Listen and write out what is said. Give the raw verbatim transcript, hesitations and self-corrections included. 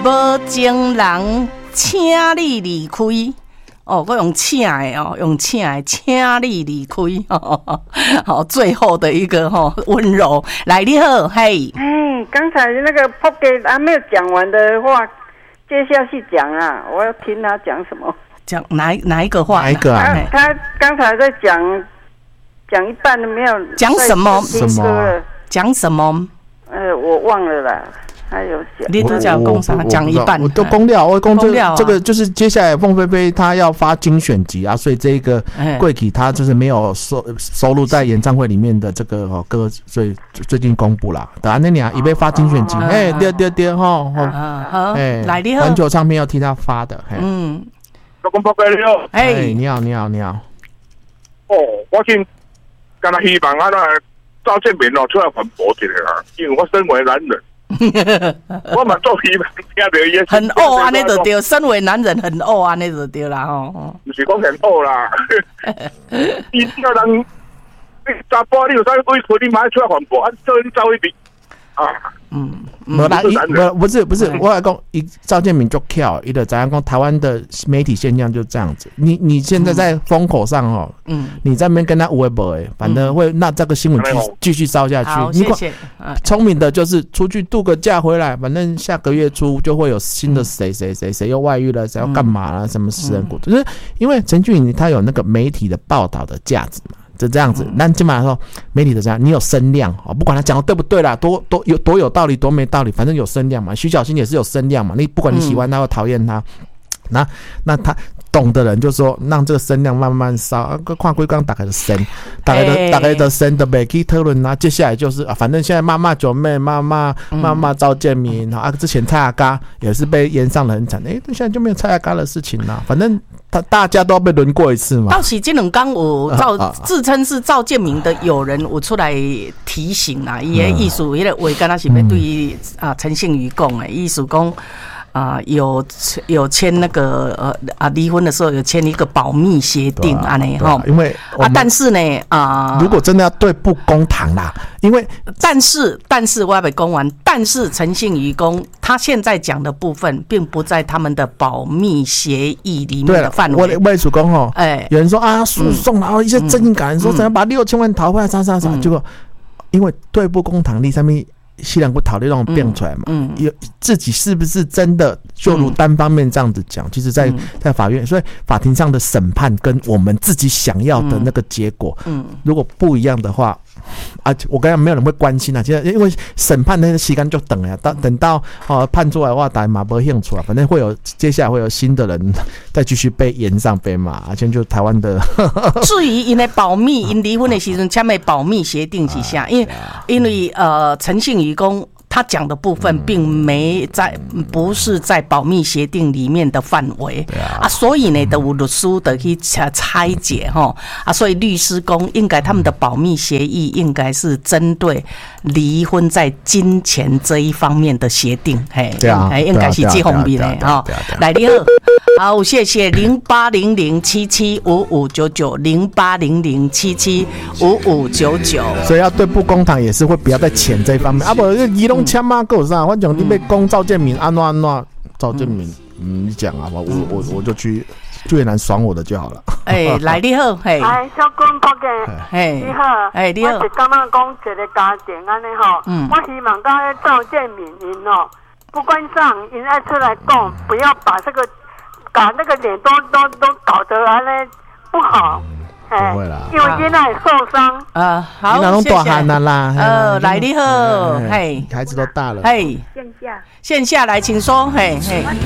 无情人请你离开。哦，我用请的哦，用请的，请你离开。哦，好，最后的一个哈、哦、温柔，来你好，嘿， 哎，刚才那个 Pocket 还没有讲完的话，接下去讲啊，我要听他讲什么。 讲哪哪一个话？ 哪一个啊？ 他他刚才在讲讲一半都没有讲什么？ 什么？ 讲什么？ 呃，我忘了啦。还有讲， 你都讲公啥？讲一半， 我都公料，我公这个、 啊、 这个就是接下来凤飞飞他要发精选集啊，所以这个贵体他就是没有收收录在演唱会里面的这个哦歌，所以最近公布了。等下那年一被发精选集，哎，对对对哈， 好，哎，来你好， 环球唱片要替他发的， 嗯， 老公宝贝你好， 哎，你好你好你好， 哦，我今刚才希望啊那赵建明哦出来反驳一下，因为我身为男人。我嘛做希望听到伊很恶安尼就对，身为男人很恶安尼就对啦吼。 不是讲很恶啦，伊叫人你查甫你有啥委屈，你马上出来反驳，啊，做你走一边啊。 嗯， 没啦，不不是不是，我来讲，一赵建明就跳，一个怎样讲？台湾的媒体现象就这样子。你你现在在风口上哦，嗯，你在那边跟他微博哎，反正会那这个新闻继继续烧下去。 好，谢谢。 聪明的就是出去度个假回来，反正下个月初就会有新的谁谁谁谁又外遇了，谁要干嘛了，什么私人股，就是因为陈俊他有那个媒体的报道的价值嘛。就这样子，那基本上说媒体的这样，你有声量哦，不管他讲的对不对啦，多多有多有道理，多没道理，反正有声量嘛。徐小新也是有声量嘛，你不管你喜欢他或讨厌他，那那他懂的人就说让这个声量慢慢烧，啊，看规刚打开的声，打开的打开的声的没去讨论啊。接下来就是啊，反正现在骂骂九妹，骂骂骂骂赵建明啊，之前蔡阿嘎也是被延上的很惨，哎，现在就没有蔡阿嘎的事情了，反正。他大家都要被轮过一次嘛。 到时这两天有赵自称是赵建明的友人有出来提醒啦，伊的意思，伊个话敢若是要对啊陈信宇讲的，意思讲啊有有签那个呃啊离婚的时候有签一个保密协定安尼哈， 因为啊但是呢啊， 如果真的要对簿公堂啦，因为但是但是我要被公完，但是陈信宇公他现在讲的部分并不在他们的保密协议里面的范围。 我我也主公吼，哎，有人说啊诉讼，然后一些争议感人说怎样把六千万讨回来，啥啥啥，结果因为对簿公堂里上面。西兰不讨论那种变出来嘛？嗯，有自己是不是真的就如单方面这样子讲？其实在，在在法院，所以法庭上的审判跟我们自己想要的那个结果，嗯，如果不一样的话，啊，我跟你讲，没有人会关心啊。其实因为审判那个时间就等了，到等到哦判出来的话，大家嘛不会兴趣啊。反正会有接下来会有新的人再继续被延上被骂，而且就台湾的。 至于因的保密，因离婚的时阵签的保密协定是啥？因为因为呃陈信宇公他讲的部分并没在，不是在保密协定里面的范围啊，所以呢，都有律师的去拆解哈啊，所以律师公应该他们的保密协议应该是针对离婚在金钱这一方面的协定，嘿， 对啊， 应该是这方面的哈。来，你好，好，谢谢零八零零七七五五九九零八零零七七五五九九， 所以要对簿公堂也是会比较在钱这一方面啊，不，移动签嘛，够啥？反正你被公赵建明安怎安怎，赵建明，嗯，你讲啊，我我我就去越南爽我的就好了。 哎，来你好，嘿， 哎，小君伯哥， 嘿， 你好， 哎，你好， 我是感觉讲一个家庭安尼吼，嗯，我希望讲迄赵建明因哦，不管上因爱出来讲，不要把这个把那个脸都都都搞得安尼不好。 不会啦， 因为现在受伤。 啊，好， 谢谢。 呃，来你好，嘿， 孩子都大了， 嘿， 线下， 线下来，请说，嘿，嘿。